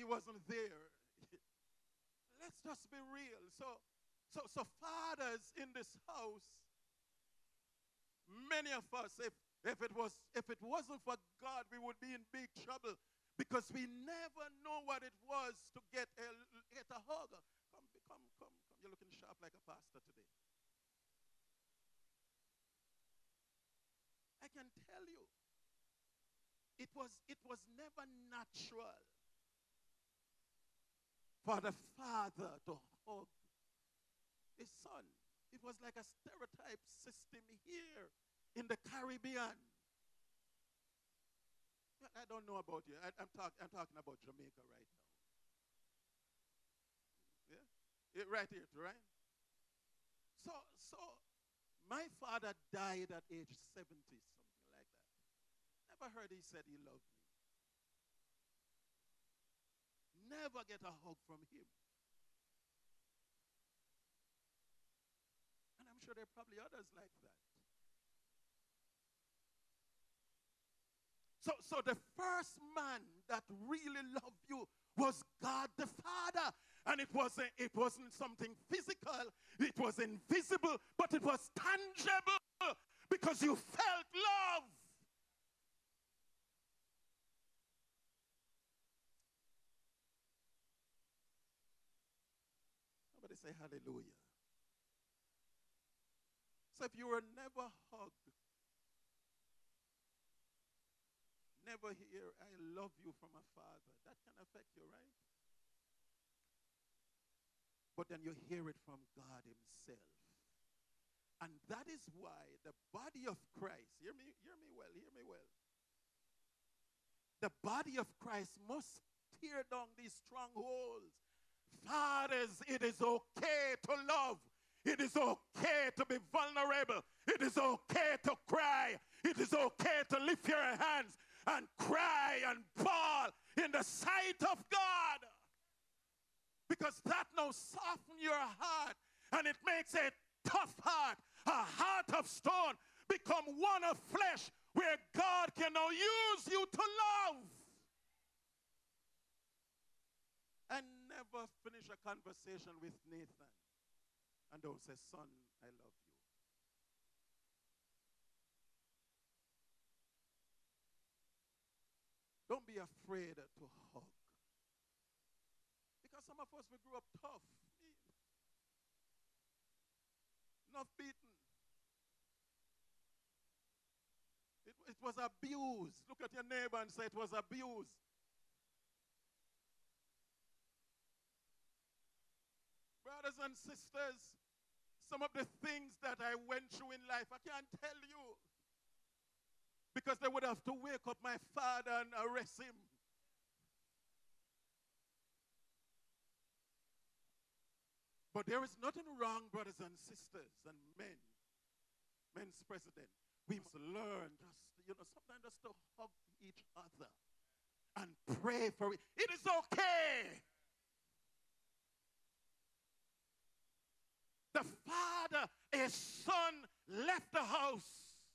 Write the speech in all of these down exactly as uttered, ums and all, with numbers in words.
wasn't there. Let's just be real. So, so, so fathers in this house, many of us, if if it was if it wasn't for God, we would be in big trouble because we never know what it was to get a get a hug. Come, come, come, come. You're looking sharp like a pastor today. I can tell you, it was it was never natural for the father to hug his son. It was like a stereotype system here in the Caribbean. I don't know about you. I, I'm, talk, I'm talking about Jamaica right now. Yeah? It, right here, right? So, so my father died at age seventy, something like that. Never heard he said he loved me. Never get a hug from him. And I'm sure there are probably others like that. So, so the first man that really loved you was God the Father. And it wasn't, it wasn't something physical. It was invisible, but it was tangible because you felt love. Somebody say hallelujah. So if you were never hugged, never hear, I love you from a father, that can affect you, right? But then you hear it from God himself. And that is why the body of Christ, hear me, hear me well, hear me well. The body of Christ must tear down these strongholds. Fathers, it is okay to love. It is okay to be vulnerable. It is okay to cry. It is okay to lift your hands and cry and bawl in the sight of God. Because that now softens your heart and it makes a tough heart, a heart of stone, become one of flesh where God can now use you to love. I never finish a conversation with Nathan and don't say, son, I love you. Don't be afraid to hug. Because some of us, we grew up tough. Enough beaten. It, it was abuse. Look at your neighbor and say it was abuse. Brothers and sisters, some of the things that I went through in life, I can't tell you. Because they would have to wake up my father and arrest him. But there is nothing wrong, brothers and sisters and men, men's president. We must learn just, you know, sometimes just to hug each other and pray for it. It is okay. The father, his son left the house.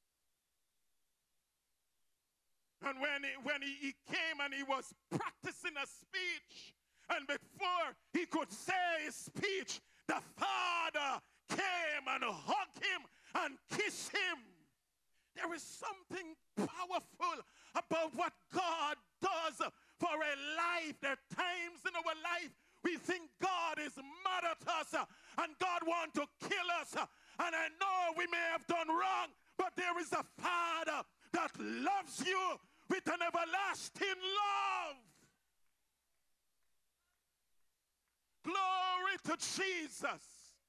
And when he, when he, he came and he was practicing a speech, and before he could say his speech, the father came and hugged him and kissed him. There is something powerful about what God does for a life. There are times in our life we think God is mad at us and God wants to kill us. And I know we may have done wrong, but there is a Father that loves you with an everlasting love. Glory to Jesus.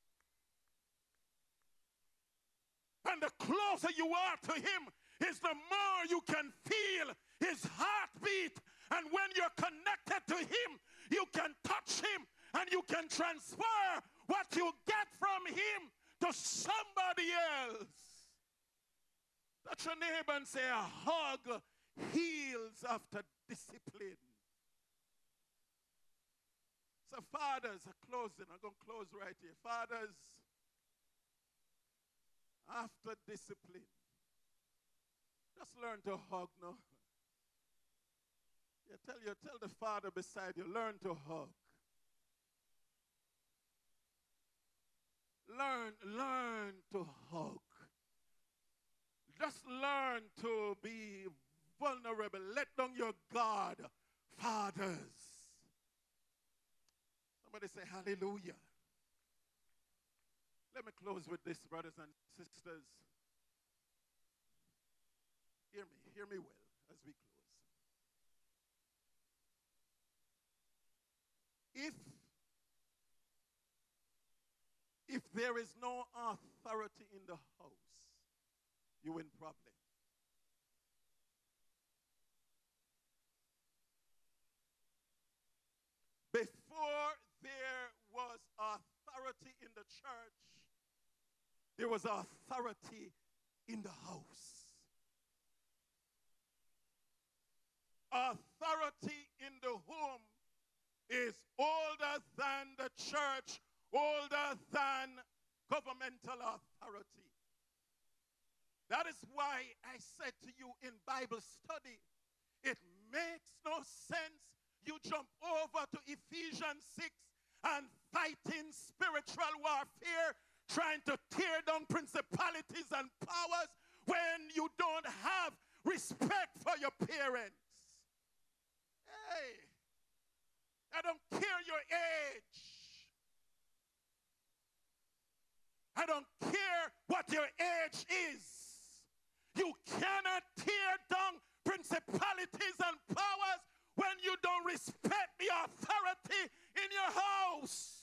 And the closer you are to him, is the more you can feel his heartbeat. And when you're connected to him, you can touch him and you can transfer what you get from him to somebody else. Touch your neighbor and say, a hug heals after discipline. So fathers are closing. I'm going to close right here. Fathers, after discipline, just learn to hug now. You tell you tell the father beside you, learn to hug. Learn, learn to hug. Just learn to be vulnerable. Let down your guard, fathers. Somebody say hallelujah. Let me close with this, brothers and sisters. Hear me, hear me well as we close. If, if there is no authority in the house, you're in problem. Before there was authority in the church, there was authority in the house. Authority in the home is older than the church, older than governmental authority. That is why I said to you in Bible study, it makes no sense you jump over to Ephesians six and fighting spiritual warfare, trying to tear down principalities and powers when you don't have respect for your parents. Hey, I don't care your age. I don't care what your age is. You cannot tear down principalities and powers when you don't respect the authority in your house.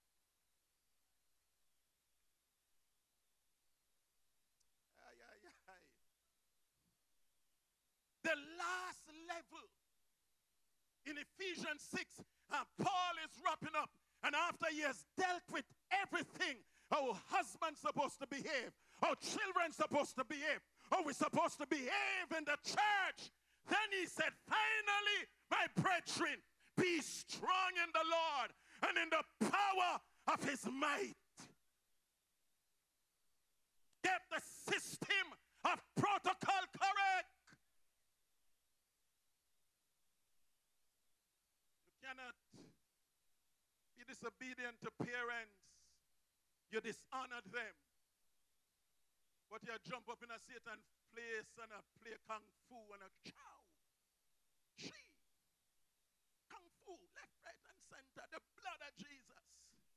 Ay, ay, ay. The last level in Ephesians six, and Paul is wrapping up, and after he has dealt with everything, how husband's supposed to behave, how children's supposed to behave, how we're supposed to behave in the church, then he said, finally, my brethren, be strong in the Lord and in the power of his might. Get the system of protocol correct. You cannot be disobedient to parents. You dishonor them. But you jump up in a Satan place and a play kung fu and a chow. She. Kung fu, left, right, and center. The blood of Jesus.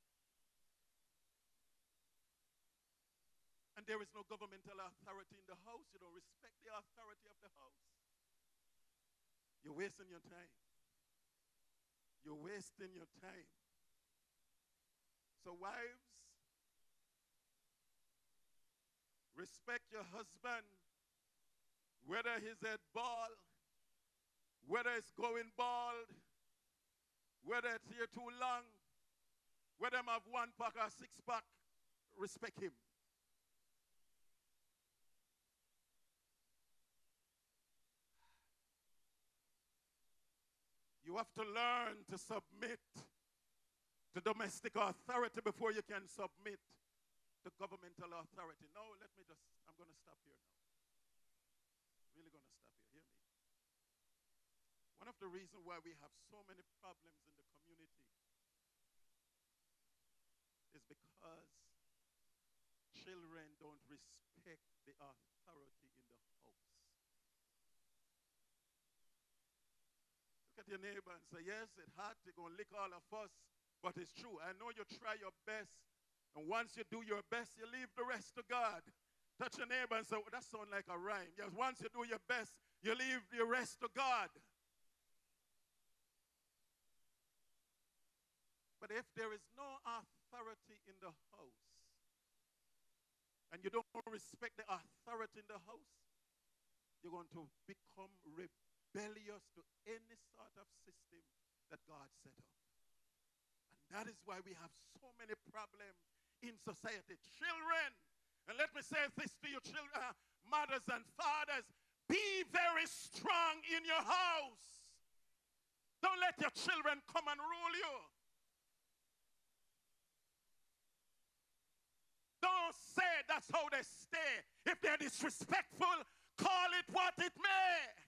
And there is no governmental authority in the house. You don't respect the authority of the house. You're wasting your time. You're wasting your time. So wives, respect your husband, whether he's head bald, whether it's going bald, whether it's here too long, whether him have one pack or six pack, respect him. You have to learn to submit to domestic authority before you can submit to governmental authority. No, let me just, I'm going to stop here now. Really going to stop here. Hear me. One of the reasons why we have so many problems in the community is because children don't respect the authority in the house. Look at your neighbor and say, yes, it's hard, they're going to lick all of us, but it's true. I know you try your best, and once you do your best, you leave the rest to God. Touch your neighbor and say, well, that sounds like a rhyme. Yes, once you do your best, you leave the rest to God. But if there is no authority in the house, and you don't respect the authority in the house, you're going to become rebellious to any sort of system that God set up. And that is why we have so many problems in society. Children, and let me say this to you, children, uh, mothers and fathers, be very strong in your house. Don't let your children come and rule you. Don't say that's how they stay. If they're disrespectful, call it what it may.